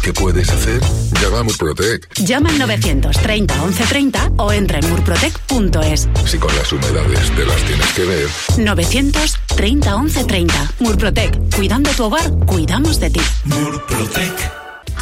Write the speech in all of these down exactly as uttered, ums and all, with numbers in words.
¿Qué puedes hacer? Llama a Murprotec. Llama al novecientos treinta once treinta o entra en murprotec punto es. Si con las humedades te las tienes que ver. novecientos treinta once treinta. Murprotec. Cuidando tu hogar, cuidamos de ti. Murprotec.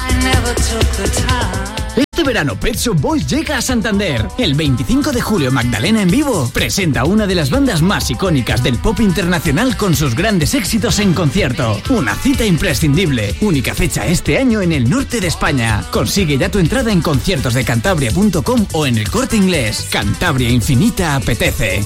Este verano Pet Shop Boys llega a Santander. El veinticinco de julio Magdalena en vivo presenta una de las bandas más icónicas del pop internacional con sus grandes éxitos en concierto. Una cita imprescindible. Única fecha este año en el norte de España. Consigue ya tu entrada en conciertos de cantabria punto com o en El Corte Inglés. Cantabria Infinita apetece.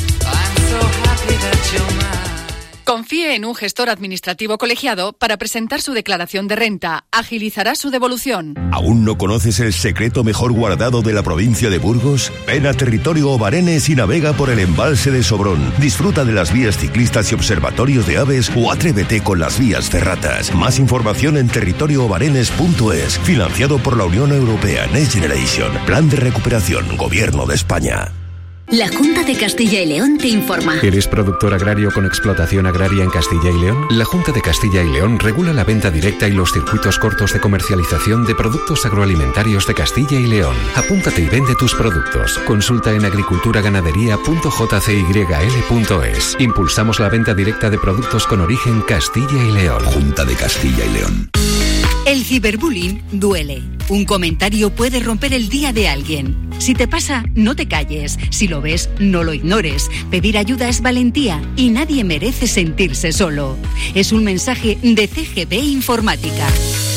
Confíe en un gestor administrativo colegiado para presentar su declaración de renta. Agilizará su devolución. ¿Aún no conoces el secreto mejor guardado de la provincia de Burgos? Ven a Territorio Obarenes y navega por el embalse de Sobrón. Disfruta de las vías ciclistas y observatorios de aves o atrévete con las vías ferratas. Más información en territorio obarenes punto es. Financiado por la Unión Europea Next Generation. Plan de recuperación. Gobierno de España. La Junta de Castilla y León te informa. ¿Eres productor agrario con explotación agraria en Castilla y León? La Junta de Castilla y León regula la venta directa y los circuitos cortos de comercialización de productos agroalimentarios de Castilla y León. Apúntate y vende tus productos. Consulta en agriculturaganadería punto j c y l punto es. Impulsamos la venta directa de productos con origen Castilla y León. Junta de Castilla y León. El ciberbullying duele. Un comentario puede romper el día de alguien. Si te pasa, no te calles. Si lo ves, no lo ignores. Pedir ayuda es valentía y nadie merece sentirse solo. Es un mensaje de C G B Informática.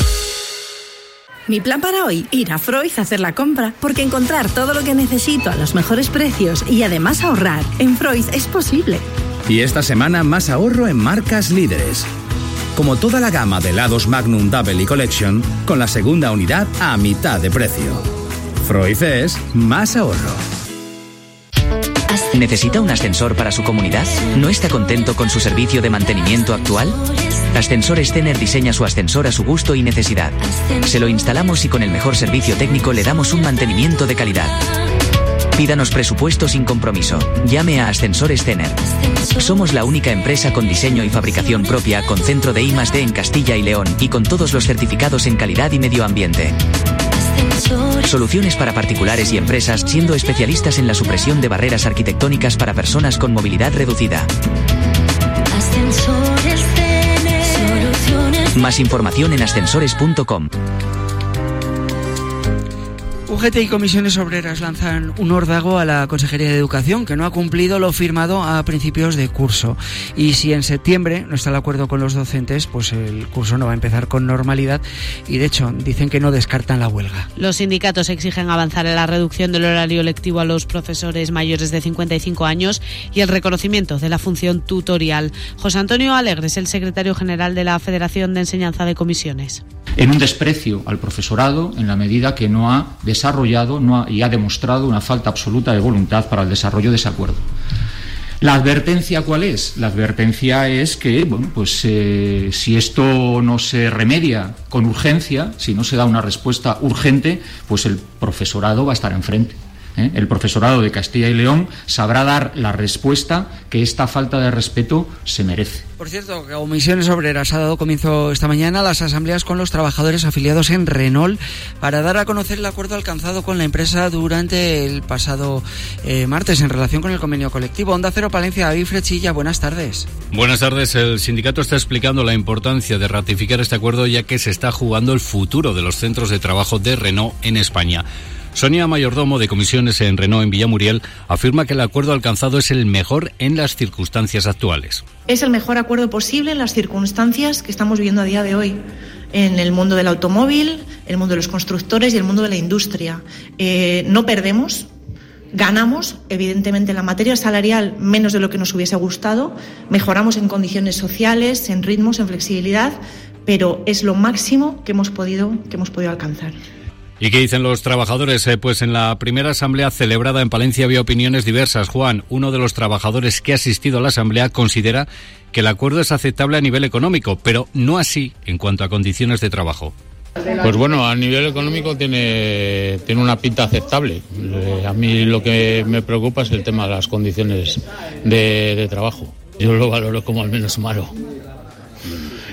Mi plan para hoy, ir a Freud a hacer la compra, porque encontrar todo lo que necesito a los mejores precios y además ahorrar en Freud es posible. Y esta semana más ahorro en marcas líderes. Como toda la gama de helados Magnum Double y Collection, con la segunda unidad a mitad de precio. Freud es más ahorro. ¿Necesita un ascensor para su comunidad? ¿No está contento con su servicio de mantenimiento actual? Ascensores Zener diseña su ascensor a su gusto y necesidad. Se lo instalamos y con el mejor servicio técnico le damos un mantenimiento de calidad. Pídanos presupuesto sin compromiso. Llame a Ascensores Zener. Somos la única empresa con diseño y fabricación propia, con centro de I más D en Castilla y León y con todos los certificados en calidad y medio ambiente. Soluciones para particulares y empresas, siendo especialistas en la supresión de barreras arquitectónicas para personas con movilidad reducida. Más información en ascensores punto com. U G T y Comisiones Obreras lanzan un órdago a la Consejería de Educación, que no ha cumplido lo firmado a principios de curso. Y si en septiembre no está de acuerdo con los docentes, pues el curso no va a empezar con normalidad. Y de hecho, dicen que no descartan la huelga. Los sindicatos exigen avanzar en la reducción del horario lectivo a los profesores mayores de cincuenta y cinco años y el reconocimiento de la función tutorial. José Antonio Alegre es el secretario general de la Federación de Enseñanza de Comisiones. En un desprecio al profesorado en la medida que no ha desarrollado no ha, y ha demostrado una falta absoluta de voluntad para el desarrollo de ese acuerdo. ¿La advertencia cuál es? La advertencia es que, bueno, pues eh, si esto no se remedia con urgencia, si no se da una respuesta urgente, pues el profesorado va a estar enfrente. ¿eh? El profesorado de Castilla y León sabrá dar la respuesta que esta falta de respeto se merece. Por cierto, que Comisiones Obreras ha dado comienzo esta mañana a las asambleas con los trabajadores afiliados en Renault para dar a conocer el acuerdo alcanzado con la empresa durante el pasado eh, martes en relación con el convenio colectivo. Onda Cero Palencia, David Frechilla, buenas tardes. Buenas tardes. El sindicato está explicando la importancia de ratificar este acuerdo, ya que se está jugando el futuro de los centros de trabajo de Renault en España. Sonia Mayordomo, de Comisiones en Renault en Villamuriel, afirma que el acuerdo alcanzado es el mejor en las circunstancias actuales. Es el mejor acuerdo posible en las circunstancias que estamos viviendo a día de hoy, en el mundo del automóvil, el mundo de los constructores y el mundo de la industria. Eh, no perdemos, ganamos, evidentemente, en la materia salarial menos de lo que nos hubiese gustado, mejoramos en condiciones sociales, en ritmos, en flexibilidad, pero es lo máximo que hemos podido, que hemos podido alcanzar. ¿Y qué dicen los trabajadores? Eh, pues en la primera asamblea celebrada en Palencia había opiniones diversas. Juan, uno de los trabajadores que ha asistido a la asamblea, considera que el acuerdo es aceptable a nivel económico, pero no así en cuanto a condiciones de trabajo. Pues bueno, a nivel económico tiene, tiene una pinta aceptable. Eh, a mí lo que me preocupa es el tema de las condiciones de, de trabajo. Yo lo valoro como al menos malo.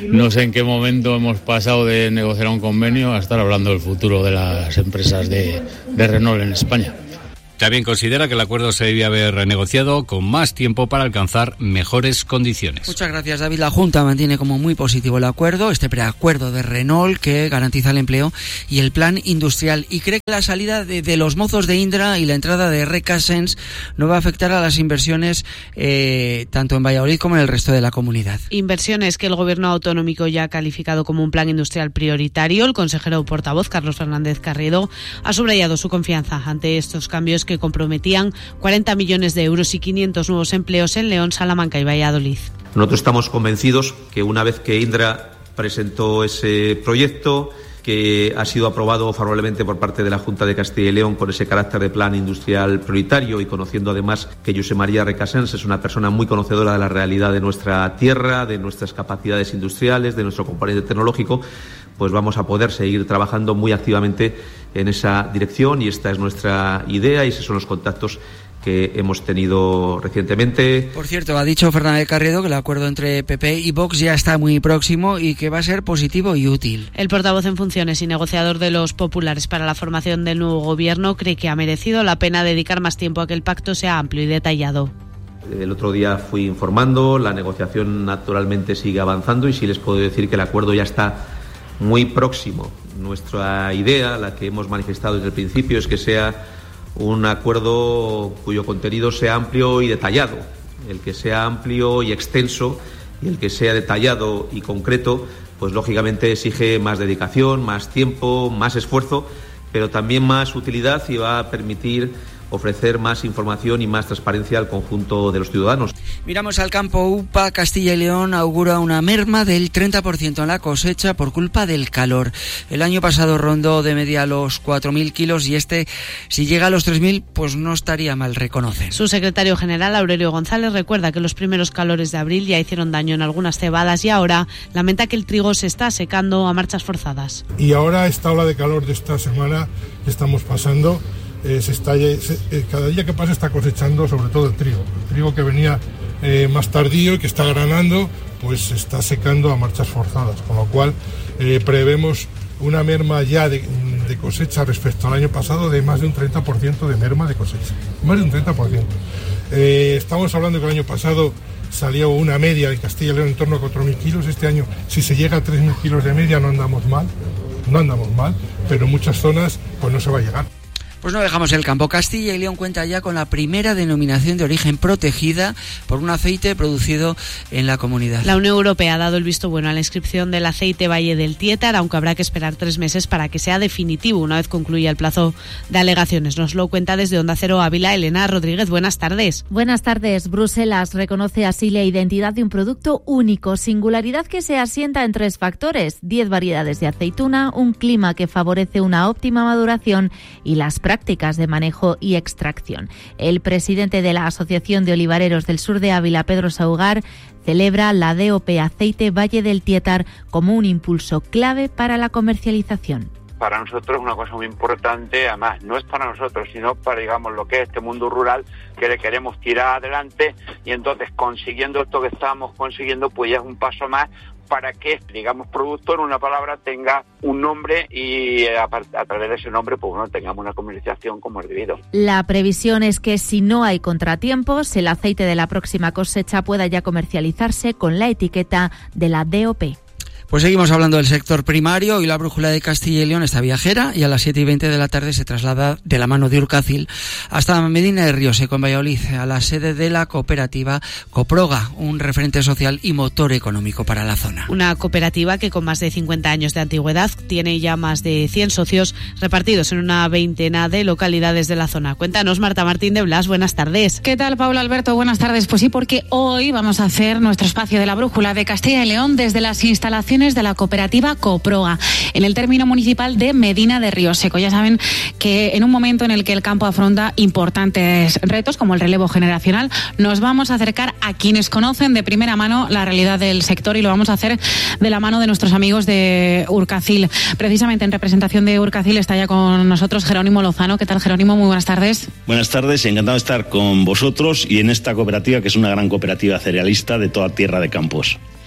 no sé en qué momento hemos pasado de negociar un convenio a estar hablando del futuro de las empresas de, de Renault en España. También considera que el acuerdo se debía haber renegociado con más tiempo para alcanzar mejores condiciones. Muchas gracias, David. La Junta mantiene como muy positivo el acuerdo, este preacuerdo de Renault que garantiza el empleo y el plan industrial, y cree que la salida de, de los mozos de Indra y la entrada de Recasens no va a afectar a las inversiones eh, tanto en Valladolid como en el resto de la comunidad. Inversiones que el gobierno autonómico ya ha calificado como un plan industrial prioritario. El consejero portavoz, Carlos Fernández Carriedo, ha subrayado su confianza ante estos cambios que comprometían cuarenta millones de euros y quinientos nuevos empleos en León, Salamanca y Valladolid. Nosotros estamos convencidos que una vez que Indra presentó ese proyecto, que ha sido aprobado favorablemente por parte de la Junta de Castilla y León con ese carácter de plan industrial prioritario, y conociendo además que Josep María Recasens es una persona muy conocedora de la realidad de nuestra tierra, de nuestras capacidades industriales, de nuestro componente tecnológico, pues vamos a poder seguir trabajando muy activamente en esa dirección, y esta es nuestra idea y esos son los contactos que hemos tenido recientemente. Por cierto, ha dicho Fernández Carriedo que el acuerdo entre P P y Vox ya está muy próximo y que va a ser positivo y útil. El portavoz en funciones y negociador de los populares para la formación del nuevo gobierno cree que ha merecido la pena dedicar más tiempo a que el pacto sea amplio y detallado. El otro día fui informando, la negociación naturalmente sigue avanzando y sí les puedo decir que el acuerdo ya está muy próximo. Nuestra idea, la que hemos manifestado desde el principio, es que sea un acuerdo cuyo contenido sea amplio y detallado. El que sea amplio y extenso y el que sea detallado y concreto, pues lógicamente exige más dedicación, más tiempo, más esfuerzo, pero también más utilidad, y va a permitir ofrecer más información y más transparencia al conjunto de los ciudadanos. Miramos al campo. U P A Castilla y León augura una merma del treinta por ciento en la cosecha por culpa del calor. El año pasado rondó de media los cuatro mil kilos y este, si llega a los tres mil, pues no estaría mal, reconoce. Su secretario general, Aurelio González, recuerda que los primeros calores de abril ya hicieron daño en algunas cebadas y ahora lamenta que el trigo se está secando a marchas forzadas. Y ahora esta ola de calor de esta semana que estamos pasando, Eh, se está, se, eh, cada día que pasa está cosechando sobre todo el trigo. El trigo que venía eh, más tardío y que está granando, pues se está secando a marchas forzadas, con lo cual eh, prevemos una merma ya de, de cosecha respecto al año pasado de más de un treinta por ciento de merma de cosecha, más de un treinta por ciento. Eh, estamos hablando que el año pasado salió una media de Castilla y León en torno a cuatro mil kilos, este año si se llega a tres mil kilos de media no andamos mal, no andamos mal, pero en muchas zonas pues no se va a llegar. Pues no dejamos el campo. Castilla y León cuenta ya con la primera denominación de origen protegida por un aceite producido en la comunidad. La Unión Europea ha dado el visto bueno a la inscripción del aceite Valle del Tietar, aunque habrá que esperar tres meses para que sea definitivo una vez concluya el plazo de alegaciones. Nos lo cuenta desde Onda Cero Ávila Elena Rodríguez. Buenas tardes. Buenas tardes. Bruselas reconoce así la identidad de un producto único, singularidad que se asienta en tres factores: diez variedades de aceituna, un clima que favorece una óptima maduración y las prácticas de manejo y extracción. El presidente de la Asociación de Olivareros del Sur de Ávila, Pedro Saugar, celebra la D O P Aceite Valle del Tietar como un impulso clave para la comercialización. Para nosotros es una cosa muy importante, además no es para nosotros, sino para, digamos, lo que es este mundo rural que le queremos tirar adelante, y entonces consiguiendo esto que estamos consiguiendo, pues ya es un paso más para que, digamos, producto, en una palabra, tenga un nombre y a, a través de ese nombre, pues bueno, tengamos una comercialización como es debido. La previsión es que si no hay contratiempos, el aceite de la próxima cosecha pueda ya comercializarse con la etiqueta de la D O P. Pues seguimos hablando del sector primario y la brújula de Castilla y León está viajera y a las siete y veinte de la tarde se traslada de la mano de Urcacil hasta Medina de Rioseco, en Valladolid, a la sede de la cooperativa Coproga, un referente social y motor económico para la zona. Una cooperativa que con más de cincuenta años de antigüedad tiene ya más de cien socios repartidos en una veintena de localidades de la zona. Cuéntanos, Marta Martín de Blas, buenas tardes. ¿Qué tal, Paula Alberto? Buenas tardes. Pues sí, porque hoy vamos a hacer nuestro espacio de la brújula de Castilla y León desde las instalaciones de la cooperativa Coproga, en el término municipal de Medina de Rioseco. Ya saben que en un momento en el que el campo afronta importantes retos como el relevo generacional, nos vamos a acercar a quienes conocen de primera mano la realidad del sector, y lo vamos a hacer de la mano de nuestros amigos de Urcacil. Precisamente en representación de Urcacil está ya con nosotros Jerónimo Lozano. ¿Qué tal, Jerónimo? Muy buenas tardes. Buenas tardes, encantado de estar con vosotros y en esta cooperativa, que es una gran cooperativa cerealista de toda Tierra de Campos.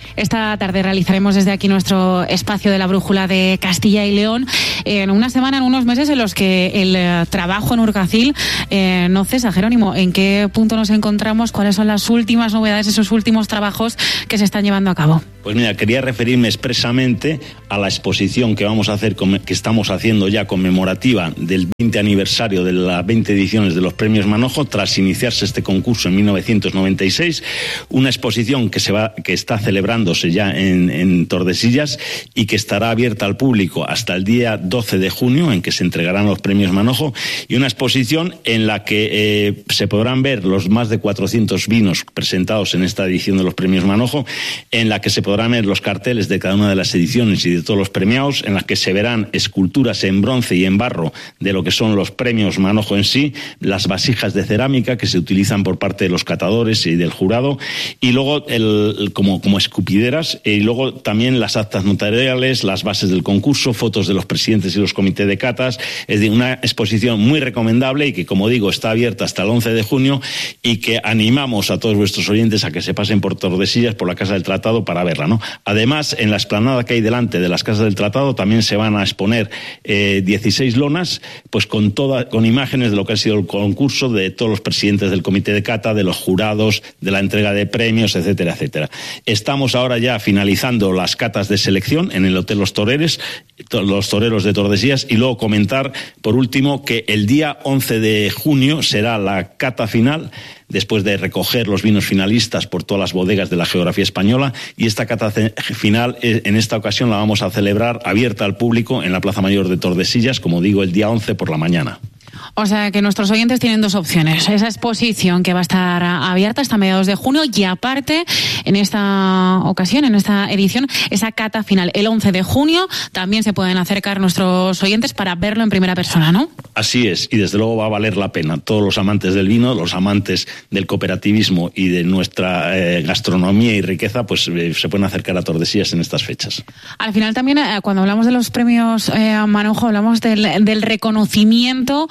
Esta tarde realizaremos desde aquí nuestro espacio de la brújula de Castilla y León en una semana, en unos meses en los que el eh, trabajo en Urkacil eh, no cesa. Jerónimo, ¿en qué punto nos encontramos? ¿Cuáles son las últimas novedades, esos últimos trabajos que se están llevando a cabo? Pues mira, quería referirme expresamente a la exposición que vamos a hacer, que estamos haciendo ya conmemorativa del veinte aniversario de las veinte ediciones de los Premios Manojo, tras iniciarse este concurso en mil novecientos noventa y seis, una exposición que se va, que está celebrándose ya en, en Tordesillas y que estará abierta al público hasta el día doce de junio, en que se entregarán los Premios Manojo, y una exposición en la que eh, se podrán ver los más de cuatrocientos vinos presentados en esta edición de los Premios Manojo, en la que se podrán ver los carteles de cada una de las ediciones y de todos los premiados, en las que se verán esculturas en bronce y en barro de lo que son los premios Manojo en sí, las vasijas de cerámica que se utilizan por parte de los catadores y del jurado, y luego el, el, como, como escupideras, y luego también las actas notariales, las bases del concurso, fotos de los presidentes y los comités de catas. Es decir, una exposición muy recomendable y que, como digo, está abierta hasta el once de junio, y que animamos a todos vuestros oyentes a que se pasen por Tordesillas, por la Casa del Tratado, para verla, ¿no? Además, en la explanada que hay delante de las Casas del Tratado también se van a exponer eh, dieciséis lonas, pues con toda, con imágenes de lo que ha sido el concurso, de todos los presidentes del comité de cata, de los jurados, de la entrega de premios, etcétera, etcétera. Estamos ahora ya finalizando las catas de selección en el Hotel Los Toreros, los Toreros de Tordesillas, y luego comentar, por último, que el día once de junio será la cata final, después de recoger los vinos finalistas por todas las bodegas de la geografía española, y esta cata final en esta ocasión la vamos a celebrar abierta al público en la Plaza Mayor de Tordesillas, como digo, el día once por la mañana. O sea que nuestros oyentes tienen dos opciones: esa exposición que va a estar abierta hasta mediados de junio, y aparte, en esta ocasión, en esta edición, esa cata final el once de junio. También se pueden acercar nuestros oyentes para verlo en primera persona, ¿no? Así es, y desde luego va a valer la pena. Todos los amantes del vino, los amantes del cooperativismo y de nuestra eh, gastronomía y riqueza, pues eh, se pueden acercar a Tordesillas en estas fechas. Al final también, eh, cuando hablamos de los premios eh, Manojo, hablamos del, del reconocimiento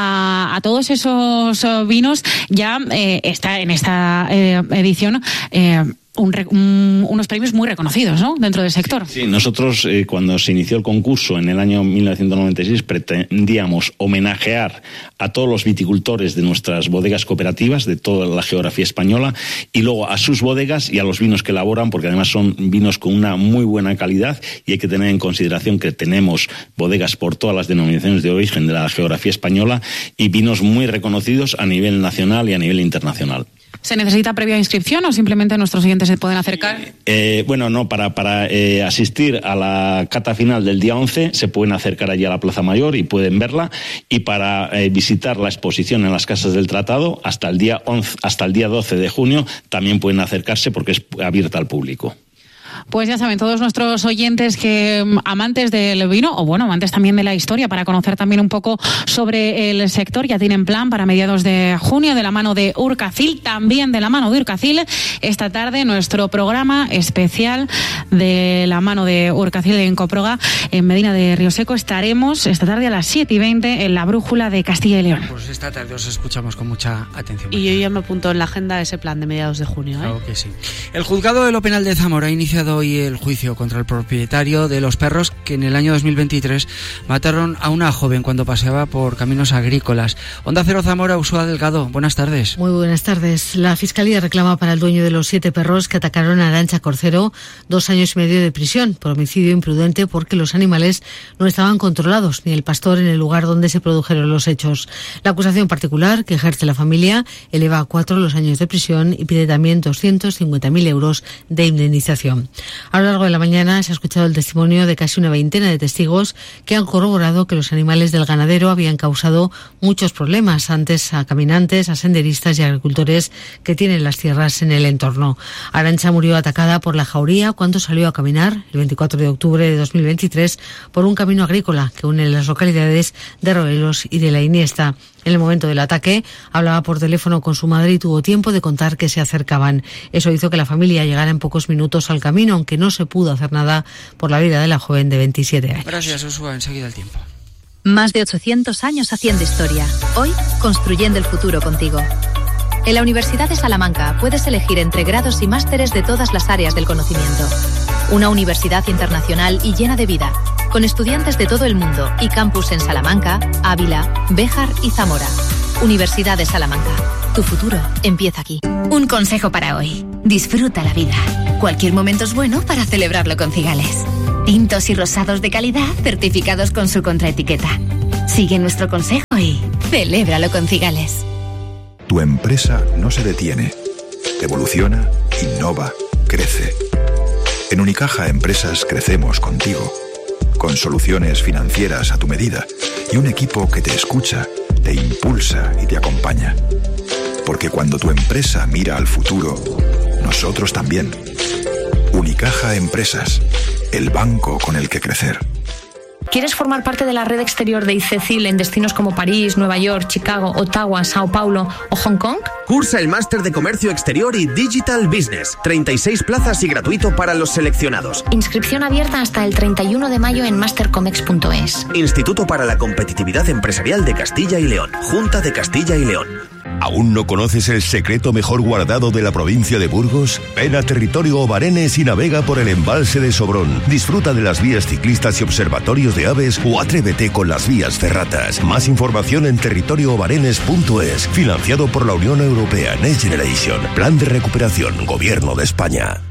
A, a todos esos vinos. Ya eh, está en esta eh, edición eh, un, un, unos premios muy reconocidos, ¿no?, dentro del sector. Sí, nosotros eh, cuando se inició el concurso en el año mil novecientos noventa y seis pretendíamos homenajear a todos los viticultores de nuestras bodegas cooperativas de toda la geografía española, y luego a sus bodegas y a los vinos que elaboran, porque además son vinos con una muy buena calidad, y hay que tener en consideración que tenemos bodegas por todas las denominaciones de origen de la geografía española y vinos muy reconocidos a nivel nacional y a nivel internacional. ¿Se necesita previa inscripción o simplemente nuestros oyentes se pueden acercar? Eh, bueno, no, para, para eh, asistir a la cata final del día once se pueden acercar allí a la Plaza Mayor y pueden verla, y para eh, visitar la exposición en las Casas del Tratado hasta el día once, hasta el día doce de junio también pueden acercarse, porque es abierta al público. Pues ya saben, todos nuestros oyentes que amantes del vino, o bueno, amantes también de la historia, para conocer también un poco sobre el sector, ya tienen plan para mediados de junio, de la mano de Urkacil, también de la mano de Urkacil. Esta tarde nuestro programa especial de la mano de Urkacil en Coproga, en Medina de Rioseco. Estaremos esta tarde a las siete y veinte en la brújula de Castilla y León. Pues esta tarde os escuchamos con mucha atención. Y yo ya me apunto en la agenda ese plan de mediados de junio, ¿eh? Claro que sí. El juzgado de lo penal de Zamora ha iniciado hoy el juicio contra el propietario de los perros que en el año dos mil veintitrés mataron a una joven cuando paseaba por caminos agrícolas. Onda Cero Zamora, Ursula Delgado, buenas tardes. Muy buenas tardes. La Fiscalía reclama para el dueño de los siete perros que atacaron a Arantxa Corcero dos años y medio de prisión por homicidio imprudente, porque los animales no estaban controlados, ni el pastor en el lugar donde se produjeron los hechos. La acusación particular que ejerce la familia eleva a cuatro los años de prisión y pide también doscientos cincuenta mil euros de indemnización. A lo largo de la mañana se ha escuchado el testimonio de casi una veintena de testigos que han corroborado que los animales del ganadero habían causado muchos problemas antes a caminantes, a senderistas y agricultores que tienen las tierras en el entorno. Arantxa murió atacada por la jauría cuando salió a caminar el veinticuatro de octubre de dos mil veintitrés por un camino agrícola que une las localidades de Roelos y de La Iniesta. En el momento del ataque hablaba por teléfono con su madre y tuvo tiempo de contar que se acercaban. Eso hizo que la familia llegara en pocos minutos al camino, aunque no se pudo hacer nada por la vida de la joven de veintisiete años. Gracias, Ursula. Enseguida el tiempo. Más de ochocientos años haciendo historia. Hoy, construyendo el futuro contigo. En la Universidad de Salamanca puedes elegir entre grados y másteres de todas las áreas del conocimiento. Una universidad internacional y llena de vida, con estudiantes de todo el mundo y campus en Salamanca, Ávila, Béjar y Zamora. Universidad de Salamanca. Tu futuro empieza aquí. Un consejo para hoy. Disfruta la vida. Cualquier momento es bueno para celebrarlo con Cigales. Tintos y rosados de calidad certificados con su contraetiqueta. Sigue nuestro consejo y celébralo con Cigales. Tu empresa no se detiene. Evoluciona, innova, crece. En Unicaja Empresas crecemos contigo. Con soluciones financieras a tu medida y un equipo que te escucha, te impulsa y te acompaña. Porque cuando tu empresa mira al futuro, nosotros también. Unicaja Empresas, el banco con el que crecer. ¿Quieres formar parte de la red exterior de ICECIL en destinos como París, Nueva York, Chicago, Ottawa, Sao Paulo o Hong Kong? Cursa el máster de Comercio Exterior y Digital Business. treinta y seis plazas y gratuito para los seleccionados. Inscripción abierta hasta el treinta y uno de mayo en mastercomex punto es. Instituto para la Competitividad Empresarial de Castilla y León. Junta de Castilla y León. ¿Aún no conoces el secreto mejor guardado de la provincia de Burgos? Ven a Territorio Obarenes y navega por el embalse de Sobrón. Disfruta de las vías ciclistas y observatorios de aves o atrévete con las vías ferratas. Más información en territorio obarenes punto es. Financiado por la Unión Europea Next Generation. Plan de recuperación. Gobierno de España.